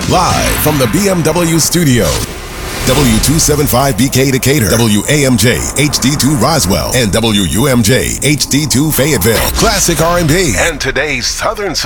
Live from the BMW studio. W275BK Decatur, WAMJ HD2 Roswell, and WUMJ HD2 Fayetteville. Classic R&B and today's Southern